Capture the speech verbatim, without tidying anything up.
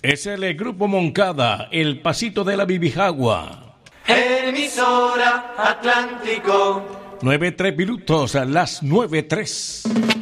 Es el Grupo Moncada, El Pasito de la Bibijagua. Emisora Atlántico. Nueve tres minutos, a las nueve tres.